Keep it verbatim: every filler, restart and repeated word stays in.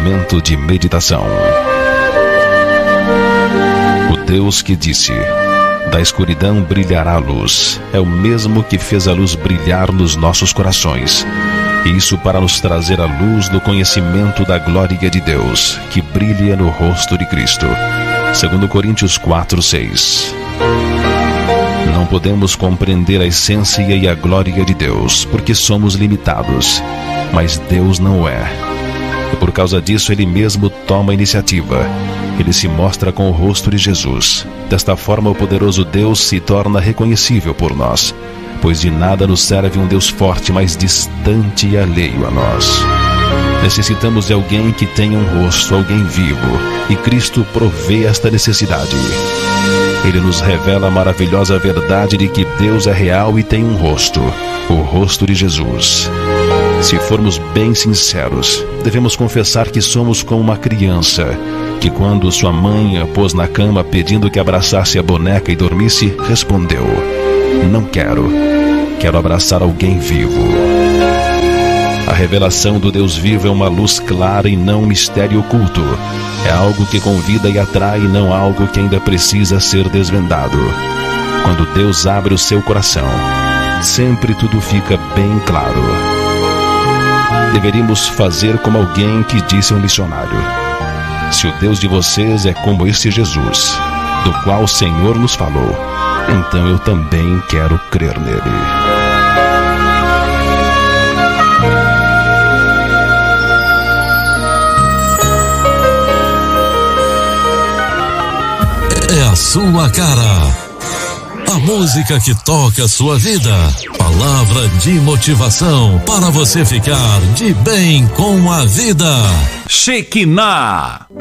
momento de meditação. O Deus que disse: da escuridão brilhará a luz, é o mesmo que fez a luz brilhar nos nossos corações. Isso para nos trazer a luz do conhecimento da glória de Deus, que brilha no rosto de Cristo. Segundo Coríntios quatro, seis. Não podemos compreender a essência e a glória de Deus, porque somos limitados, mas Deus não é. E por causa disso Ele mesmo toma a iniciativa. Ele se mostra com o rosto de Jesus. Desta forma o poderoso Deus se torna reconhecível por nós, pois de nada nos serve um Deus forte, mas distante e alheio a nós. Necessitamos de alguém que tenha um rosto, alguém vivo, e Cristo provê esta necessidade. Ele nos revela a maravilhosa verdade de que Deus é real e tem um rosto, o rosto de Jesus. Se formos bem sinceros, devemos confessar que somos como uma criança, que quando sua mãe a pôs na cama pedindo que abraçasse a boneca e dormisse, respondeu: não quero, quero abraçar alguém vivo. A revelação do Deus vivo é uma luz clara e não um mistério oculto. É algo que convida e atrai, não algo que ainda precisa ser desvendado. Quando Deus abre o seu coração, sempre tudo fica bem claro. Deveríamos fazer como alguém que disse a um missionário: se o Deus de vocês é como esse Jesus, do qual o Senhor nos falou, então eu também quero crer nele. É a sua cara. A música que toca a sua vida. Palavra de motivação para você ficar de bem com a vida. Shekinah.